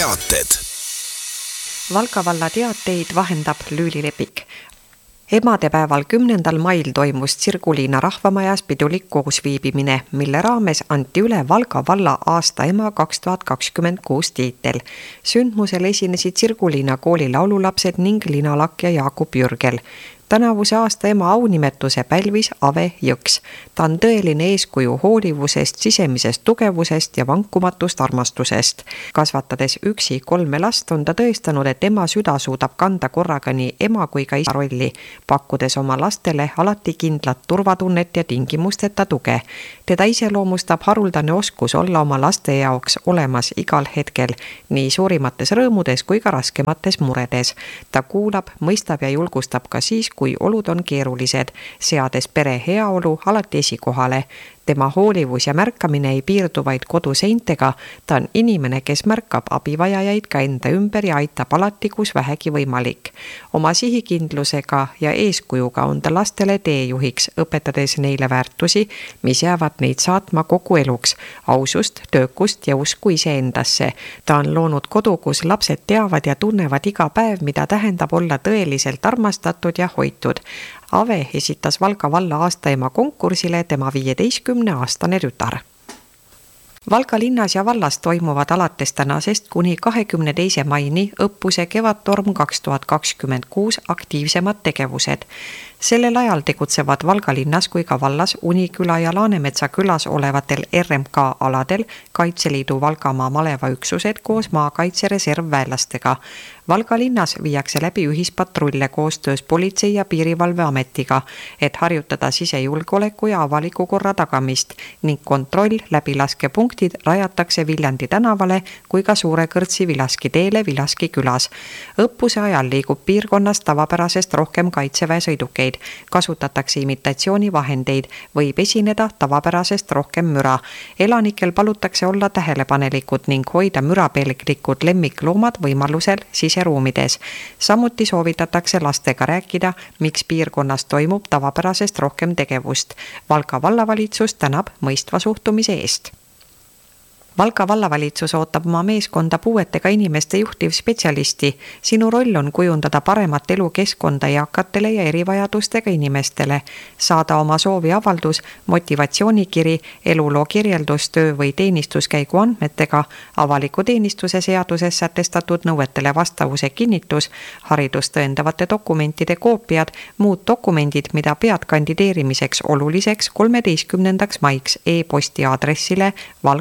teated. Valga valla teateid vahendab Lüüli Lepik. Emadepäeval 10. mail toimus Tsirguliina rahvamajas pidulik koosviibimine, mille raames anti üle Valga valla aasta ema 2026 tiitel. Sündmusel esinesid Tsirguliina kooli laululapsed ning Liina Lakk ja Jaakup Jürgel. Tänavuse aasta ema aunimetuse pälvis Ave Jõks. Ta on tõeline eeskuju hoolivusest, sisemisest tugevusest ja vankumatust armastusest. Kasvatades üksi 3 last on ta tõestanud, et ema süda suudab kanda korraga nii ema kui ka isa rolli, pakkudes oma lastele alati kindlat turvatunnet ja tingimusteta tuge. Teda iseloomustab haruldane oskus olla oma laste jaoks olemas igal hetkel, nii suurimates rõõmudes kui ka raskemates muredes. Ta kuulab, mõistab ja julgustab ka siis, kui olud on keerulised, seades pere heaolu alati esikohale. Tema hoolivus ja märkamine ei piirdu vaid koduseintega, ta on inimene, kes märkab abivajajaid ka enda ümber ja aitab alati, kus vähegi võimalik. Oma sihikindlusega ja eeskujuga on ta lastele teejuhiks, õpetades neile väärtusi, mis jäävad neid saatma kogu eluks, ausust, töökust ja usku iseendasse. Ta on loonud kodu, kus lapsed teavad ja tunnevad iga päev, mida tähendab olla tõeliselt armastatud ja hoitud. Ave esitas Valga valla aastaema konkursile tema 15-aastane tütar. Valga linnas ja vallas toimuvad alates tänasest kuni 22. maini õppuse Kevadtorm 2026 aktiivsemad tegevused. Sellel ajal tegutsevad Valga linnas kui ka vallas Uniküla ja Laanemetsa külas olevatel RMK aladel Kaitseliidu Valgamaa malevaüksused koos maakaitsereservväelastega. Valga linnas viiakse läbi ühispatrulle koostöös Politsei- ja Piirivalveametiga, et harjutada sisejulgeoleku ja avaliku korra tagamist ning kontroll läbilaskepunktid rajatakse Viljandi tänavale kui ka Suure-Kõrtsi Vilaski teele Vilaski külas. Õppuse ajal liigub piirkonnas tavapärasest rohkem kaitseväe sõidukeid, kasutatakse imitatsioonivahendeid, võib esineda tavapärasest rohkem müra. Elanikel palutakse olla tähelepanelikud ning hoida mürapelglikud lemmikloomad võimalusel siseruumides. Samuti soovitatakse lastega rääkida, miks piirkonnas toimub tavapärasest rohkem tegevust. Valga vallavalitsus tänab mõistva suhtumise eest. Valga vallavalitsus ootab oma meeskonda puuetega inimeste juhtivspetsialisti. Sinu roll on kujundada paremat elukeskkonda eakatele ja erivajadustega inimestele. Saada oma soovi avaldus, motivatsioonikiri, eluloo kirjeldus, töö või teenistuskäigu andmetega, avaliku teenistuse seaduses sätestatud nõuetele vastavuse kinnitus, haridust tõendavate dokumentide koopiad, muud dokumendid, mida pead kandideerimiseks oluliseks 13. maiks e-posti aadressile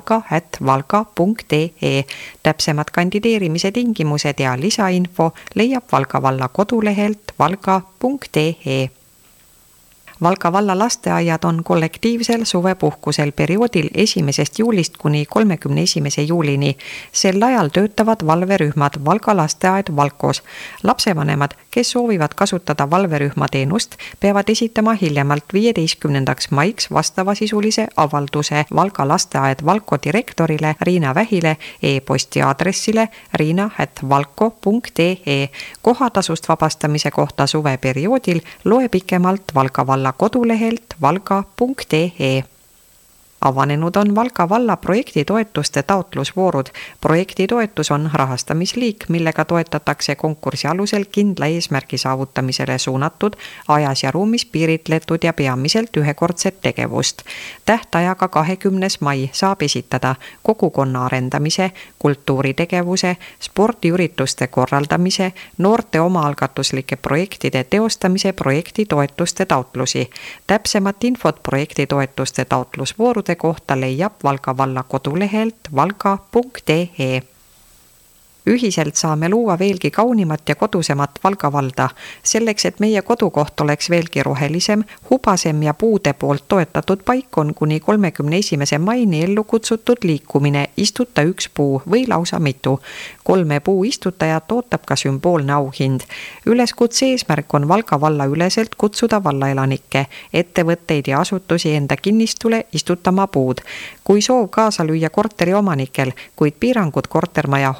valga@valga.ee. Täpsemad kandideerimise tingimused ja lisainfo leiab Valga valla kodulehelt valga.ee. Valga valla lasteaiad on kollektiivsel suvepuhkusel perioodil 1. juulist kuni 31. juulini. Sel ajal töötavad valverühmad Valga lasteaed Valkos. Lapsevanemad, kes soovivad kasutada valverühma teenust, peavad esitama hiljemalt 15. maiks vastavasisulise avalduse Valga lasteaed Valko direktorile Riina Vähile e-posti aadressile riina@valko.ee. Kohatasust vabastamise kohta suveperioodil loe pikemalt Valga valla kodulehelt valga.ee. Avanenud on Valga valla projektitoetuste taotlusvoorud. Projektitoetus on rahastamisliik, millega toetatakse konkursi alusel kindla eesmärgi saavutamisele suunatud, ajas ja ruumis piiritletud ja peamiselt ühekordset tegevust. Tähtajaga 20. mai saab esitada kogukonna arendamise, kultuuritegevuse, spordiürituste korraldamise, noorte omaalgatuslike projektide teostamise projektitoetuste taotlusi. Täpsemat infot projektitoetuste taotlusvoorude kohta leiab Valga valla kodulehelt valga.ee. Ühiselt saame luua veelgi kaunimat ja kodusemat Valga valda. Selleks, et meie kodukoht oleks veelgi rohelisem, hubasem ja puude poolt toetatud paik on kuni 31. maini ellu kutsutud liikumine Istuta üks puu või lausa mitu. 3 puu istutajat ootab ka sümboolne auhind. Üleskutse eesmärk on Valga valla üleselt kutsuda vallaelanikke, ettevõtteid ja asutusi enda kinnistule istutama puud. Kui soov kaasa lüüa korteri omanikel, kuid piirangud kortermaja hoovisse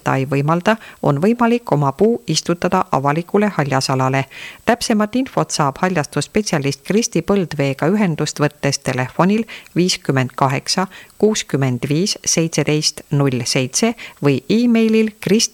seda ei võimalda, on võimalik oma puu istutada avalikule haljasalale. Täpsemat infot saab haljastusspetsialist Kristi Põldveega ühendust võttes telefonil 58 65 17 07 või e-mailil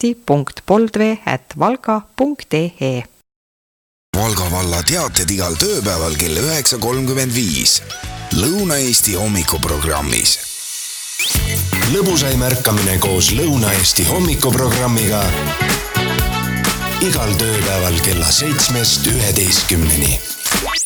kristi.poldvee@valga.ee. Valga valla teated igal tööpäeval kell 9.35 Lõuna-Eesti hommikuprogrammis. Lõbusaim ärkamine koos Lõuna-Eesti hommikuprogrammiga igal tööpäeval kella 7-11.